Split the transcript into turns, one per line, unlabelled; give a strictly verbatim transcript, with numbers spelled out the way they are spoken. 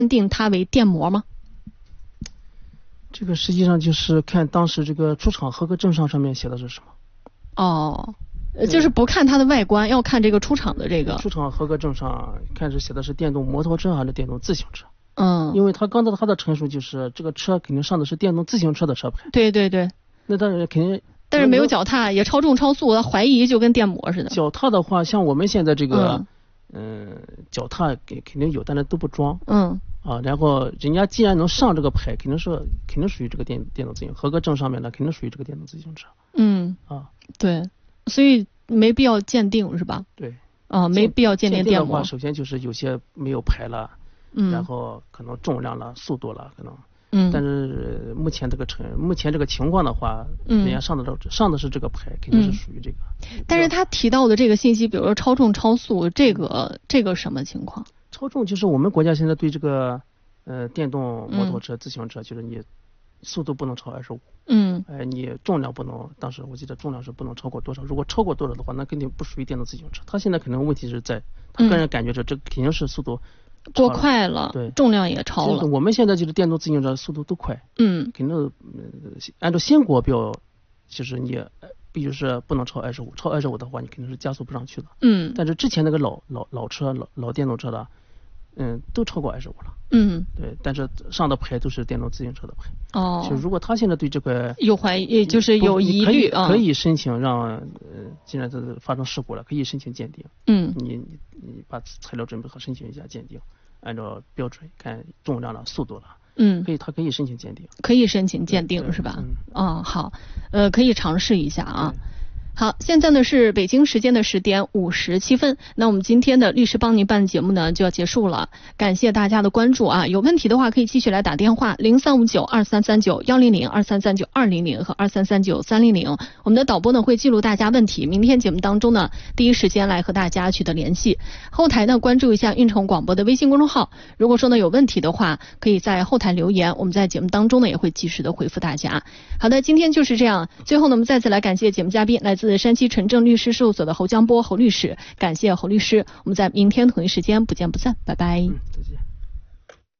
定它为电膜吗？
这个实际上就是看当时这个出厂合格证上上面写的是什么。
哦，就是不看它的外观，要看这个出厂的这个。
出厂合格证上看是写的是电动摩托车还是电动自行车。
嗯，
因为他刚才他的陈述就是这个车肯定上的是电动自行车的车牌。
对对对。
那当然肯定。
但是没有脚踏，也超重超速，他怀疑就跟电摩似的。
脚踏的话，像我们现在这个，嗯，呃、脚踏给肯定有，但是都不装。
嗯。
啊，然后人家既然能上这个牌，肯定是肯定属于这个电电动自行车合格证上面的，肯定属于这个电动自行车。
嗯。
啊，
对，所以没必要鉴定是吧？
对。
啊，没必要鉴定电摩。
的话，首先就是有些没有牌了，
嗯，
然后可能重量了、速度了，可能。
嗯。
但是目前这个成目前这个情况的话，
嗯，
人家上的上的是这个牌，肯定是属于这个。
嗯、但是他提到的这个信息，比如说超重、超速，这个这个什么情况？
超重就是我们国家现在对这个呃电动摩托车、嗯、自行车，就是你速度不能超二十五。
嗯。
哎、呃，你重量不能，当时我记得重量是不能超过多少，如果超过多少的话，那肯定不属于电动自行车。他现在可能问题是在他个人感觉这、嗯、这肯定是速度。
过快了，
对，
重量也超了。
我们现在就是电动自行车速度都快，
嗯，
肯定、呃、按照先国标，就是你必须是不能超二十五，超二十五的话，你肯定是加速不上去的。
嗯，
但是之前那个老老老车老老电动车的，嗯，都超过二十五了。
嗯，
对，但是上的牌都是电动自行车的牌。
哦，
就如果他现在对这个
有怀疑，就是有疑虑啊，
可以申请让呃，既然这发生事故了，可以申请鉴定。
嗯，
你你你把材料准备好，申请一下鉴定。按照标准看重量了、速度了，
嗯，
可以，他可以申请鉴定，
可以申请鉴定是吧？
嗯，
哦，好，呃，可以尝试一下啊。好，现在呢是北京时间的十点五十七分，那我们今天的律师帮您办节目呢就要结束了，感谢大家的关注啊！有问题的话可以继续来打电话零三五九二三三九幺零零二三三九二零零和二三三九三零零，我们的导播呢会记录大家问题，明天节目当中呢第一时间来和大家取得联系。后台呢关注一下运城广播的微信公众号，如果说呢有问题的话，可以在后台留言，我们在节目当中呢也会及时的回复大家。好的，今天就是这样。最后呢，我们再次来感谢节目嘉宾，来自山西纯正律师事务所的侯江波侯律师，感谢侯律师，我们在明天同一时间不见不散，拜拜。嗯